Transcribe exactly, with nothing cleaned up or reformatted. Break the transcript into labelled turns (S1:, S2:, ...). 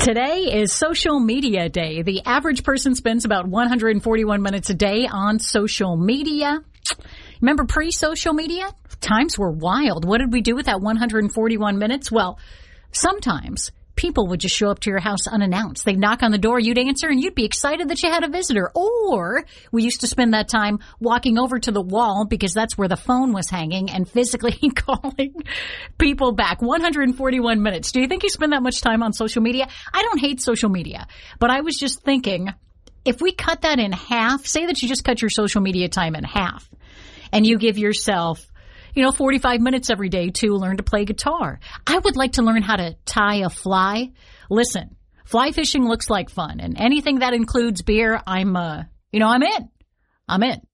S1: Today is social media day. The average person spends about one hundred forty-one minutes a day on social media. Remember pre-social media? Times were wild. What did we do with that one hundred forty-one minutes? Well, sometimes people would just show up to your house unannounced. They'd knock on the door, you'd answer, and you'd be excited that you had a visitor. Or we used to spend that time walking over to the wall because that's where the phone was hanging and physically calling people back. one hundred forty-one minutes. Do you think you spend that much time on social media? I don't hate social media, but I was just thinking, if we cut that in half, say that you just cut your social media time in half, and you give yourself you know, forty-five minutes every day to learn to play guitar. I would like to learn how to tie a fly. Listen, fly fishing looks like fun, and anything that includes beer, I'm, uh, you know, I'm in. I'm in.